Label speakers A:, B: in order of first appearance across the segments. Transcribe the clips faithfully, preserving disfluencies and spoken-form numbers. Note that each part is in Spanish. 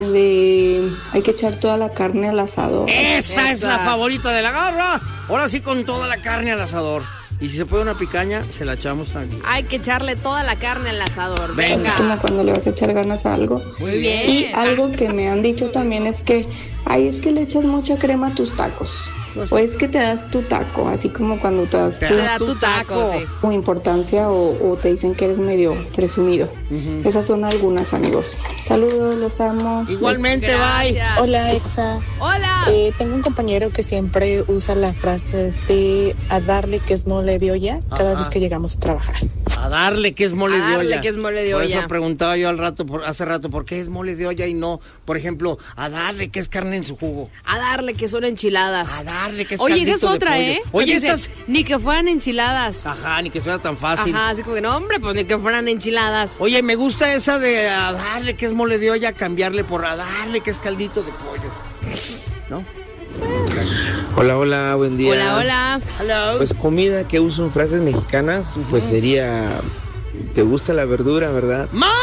A: De hay que echar toda la carne al asador.
B: Esa,
C: Esa
B: es la favorita de la Garra. Ahora sí, con toda la carne al asador. Y si se puede una picaña, se la echamos también.
C: Hay que echarle toda la carne al asador.
B: Venga.
A: Es como cuando le vas a echar ganas a algo.
C: Muy bien.
A: Y algo que me han dicho también es que, ay, es que le echas mucha crema a tus tacos. O es que te das tu taco, así como cuando te das
B: Te
A: tu,
C: Te da tu taco, sí.
A: tu importancia o, o te dicen que eres medio presumido.
B: Uh-huh.
A: Esas son algunas, amigos. Saludos, los amo.
B: Igualmente, bye.
C: Gracias.
D: Hola, Exa.
C: Hola.
D: Eh, tengo un compañero que siempre usa la frase de a darle que es mole de olla cada
B: Ajá.
D: vez que llegamos a trabajar.
B: A darle que es mole
C: A
B: de olla.
C: darle que es mole de
B: Por
C: olla.
B: eso preguntaba yo al rato, por, hace rato, ¿por qué es mole de olla y no, por ejemplo, a darle que es carne en su jugo?
C: A darle que son enchiladas.
B: A darle que es
C: Oye, esa
B: caldito
C: es
B: de
C: otra,
B: pollo.
C: ¿eh?
B: Oye,
C: Dice,
B: estas...
C: ni que fueran enchiladas.
B: Ajá, ni que fuera tan fácil.
C: Ajá, así como que no, hombre, pues ni que fueran enchiladas.
B: Oye, me gusta esa de a darle que es mole de olla, cambiarle por a darle que es caldito de pollo. ¿No?
E: Hola, hola, buen día.
C: Hola, hola.
B: Hello.
E: Pues comida que uso en frases mexicanas, pues sería, ¿te gusta la verdura, verdad?
B: ¡Mande!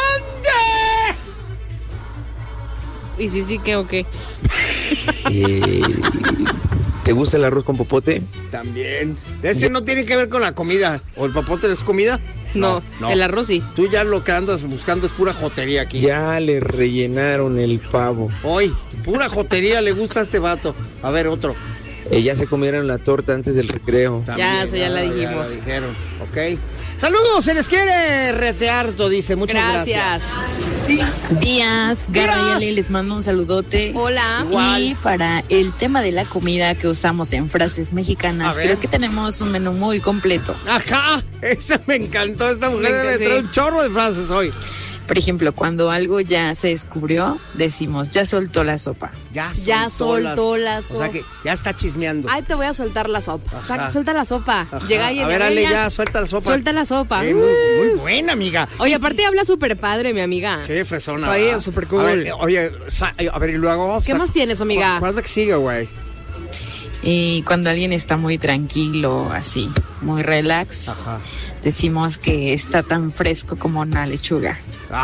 C: ¿Y sí, sí, qué o qué?
E: Eh, ¿Te gusta el arroz con popote?
B: También. Este no tiene que ver con la comida. ¿O el papote es comida?
C: No, el arroz sí.
B: Tú ya lo que andas buscando es pura jotería aquí.
E: Ya le rellenaron el pavo.
B: Hoy, pura jotería le gusta a este vato. A ver, otro.
E: Eh, ya se comieron la torta antes del recreo.
C: Ya, eso ya la dijimos.
B: Ya la dijeron, ok. Saludos, se les quiere retearto, dice. Muchas gracias.
C: Gracias.
F: Días, Garra y
B: Días.
F: Ale, les mando un saludote.
C: Hola.
B: Igual.
F: Y para el tema de la comida que usamos en frases mexicanas,
B: A ver.
F: creo que tenemos un menú muy completo.
B: Ajá, esa me encantó. Esta mujer
C: Venga,
B: debe
C: sí.
B: traer un chorro de frases hoy.
F: Por ejemplo, cuando algo ya se descubrió, decimos, ya soltó la sopa.
B: Ya soltó,
C: Ya soltó la
B: O
C: sopa.
B: sea que ya está chismeando.
C: Ay, te voy a soltar la sopa.
B: Ajá.
C: Saca, suelta la sopa.
B: Ajá.
C: Llega alguien.
B: A ver, Ale, ya, suelta la sopa.
C: Suelta la sopa.
B: Eh, muy, muy buena, amiga.
C: Oye, aparte habla súper padre, mi amiga.
B: Qué fresona.
C: Soy
B: ¿verdad?
C: súper cool.
B: A ver, eh, oye, sa- a ver, y luego...
C: ¿Qué
B: sa-
C: más tienes, amiga?
B: ¿Cuál es la que sigue, güey?
F: Y cuando alguien está muy tranquilo, así, muy relax,
B: Ajá.
F: decimos que está tan fresco como una lechuga.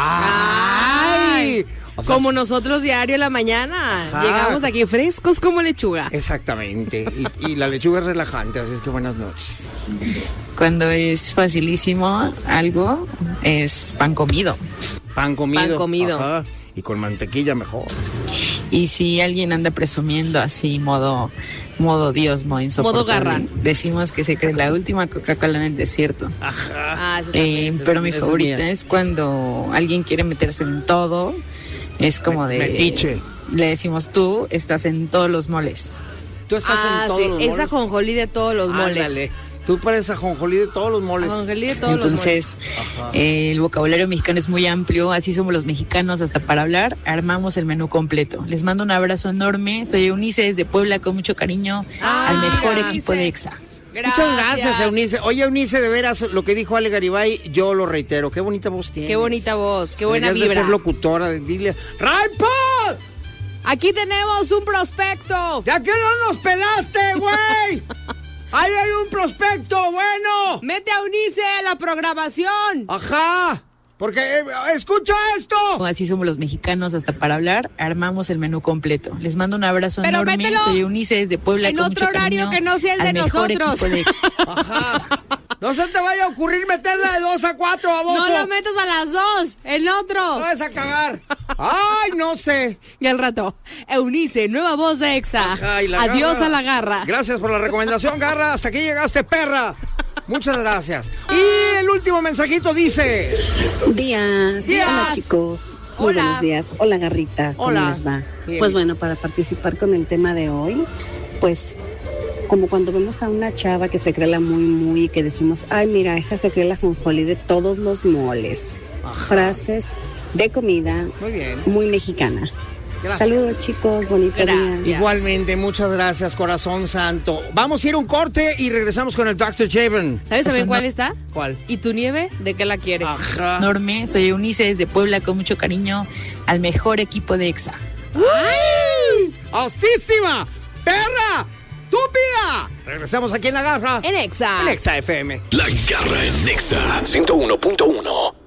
B: ¡Ay! O sea,
C: Como nosotros diario en la mañana.
B: Ajá.
C: Llegamos aquí frescos como lechuga.
B: Exactamente. Y, y la lechuga es relajante, así es que buenas noches.
F: Cuando es facilísimo algo, es pan comido.
B: Pan comido.
C: Pan comido.
B: Ajá. Y con mantequilla mejor.
F: Y si alguien anda presumiendo así, modo, modo Dios, modo insoportable,
C: Garra.
F: decimos que se cree la última Coca-Cola en el desierto.
B: Ajá.
C: Ah, eso
F: Eh,
C: también.
F: pero mi
B: esa es
F: favorita
B: mía.
F: es cuando alguien quiere meterse en todo. Es como
B: Me-
F: de...
B: metiche.
F: Le decimos, tú estás en todos los moles.
B: Tú estás
C: Ah,
B: en todos
C: sí,
B: los
C: esa
B: moles.
C: ajonjolí de todos los moles.
B: Ándale. Tú pareces ajonjolí de todos los moles.
C: Ajonjolí de todos
F: Entonces, eh, el vocabulario mexicano es muy amplio, así somos los mexicanos, hasta para hablar, armamos el menú completo. Les mando un abrazo enorme, soy Eunice desde Puebla, con mucho cariño,
C: Ah,
F: al mejor
C: Eunice.
F: equipo de EXA.
C: los moles.
B: Muchas gracias, Eunice. Oye, Eunice, de veras, lo que dijo Ale Garibay, yo lo reitero. Qué bonita voz tiene.
C: Qué bonita voz, qué buena
B: Deberías de
C: vibra.
B: ser locutora. Dile, ¡Raipod!
C: Aquí tenemos un prospecto.
B: ¡Ya que no nos pelaste, güey! ¡Ahí hay un prospecto bueno!
C: Mete a Eunice a la programación.
B: ¡Ajá! Porque, eh, ¡escucha esto!
F: Así somos los mexicanos, hasta para hablar, armamos el menú completo. Les mando un abrazo
C: Pero
F: enorme,
C: mételo
F: soy Eunice desde Puebla,
C: en
F: con
C: otro
F: mucho
C: horario
F: cariño,
C: que no sea el de
F: al mejor
C: nosotros.
F: equipo de-
B: Ajá. No se te vaya a ocurrir meterla de dos a cuatro, baboso.
C: No la metas a las dos, en otro.
B: No vas a cagar. ¡Ay, no sé!
C: Y al rato, Eunice, nueva voz de EXA.
B: Ajá, y la
C: Adiós
B: Garra.
C: a la garra.
B: Gracias por la recomendación, Garra. Hasta aquí llegaste, perra. Muchas gracias. Y el último mensajito dice...
G: Días.
B: Días.
G: Hola, chicos. Muy
C: Hola.
G: buenos días. Hola, Garrita. ¿Cómo
B: Hola.
G: les va?
B: Bien.
G: Pues bueno, para participar con el tema de hoy, pues como cuando vemos a una chava que se cree la muy, muy, y que decimos, ay, mira, esa se cree la jonjolí de todos los moles.
B: Ajá.
G: Frases de comida
B: Muy bien.
G: muy mexicana.
B: Gracias.
G: Saludos, chicos. Bonito
C: Gracias.
G: día.
B: Igualmente, muchas gracias, corazón santo. Vamos a ir a un corte y regresamos con el doctor Javen.
C: ¿Sabes también
F: O sea,
C: cuál
F: no-
C: está?
B: ¿Cuál?
C: ¿Y tu nieve? ¿De qué la quieres?
B: Ajá.
F: enorme, soy Eunice desde Puebla, con mucho cariño, al mejor equipo de EXA.
B: ¡Ay! ¡Hostísima! ¡Perra! ¡Estúpida! Regresamos aquí en La Garra.
C: En EXA.
B: En Exa F M.
H: La Garra en Nexa ciento uno punto uno.